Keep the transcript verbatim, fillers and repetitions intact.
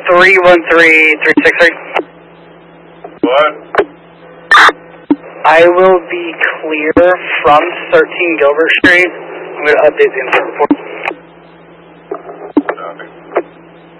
three one three three six three. What? I will be clear from thirteen Gilbert Street. I'm going to update the incident report. Copy.